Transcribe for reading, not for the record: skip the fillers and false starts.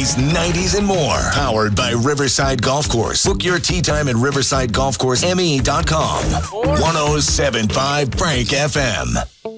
80s, 90s, and more. Powered by Riverside Golf Course. Book your tee time at riversidegolfcourseme.com. 107.5 Frank FM.